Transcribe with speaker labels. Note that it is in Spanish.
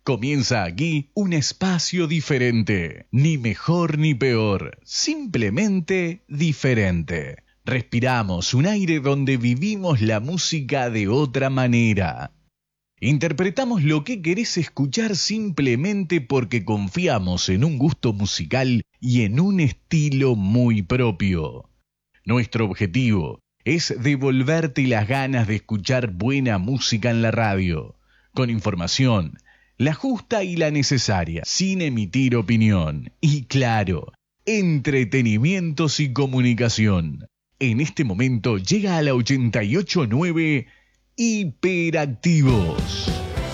Speaker 1: Comienza aquí un espacio diferente, ni mejor ni peor, simplemente diferente. Respiramos un aire donde vivimos la música de otra manera. Interpretamos lo que querés escuchar simplemente porque confiamos en un gusto musical y en un estilo muy propio. Nuestro objetivo es devolverte las ganas de escuchar buena música en la radio, con información, la justa y la necesaria, sin emitir opinión. Y claro, entretenimientos y comunicación. En este momento llega a la 88.9 Hiperactivos.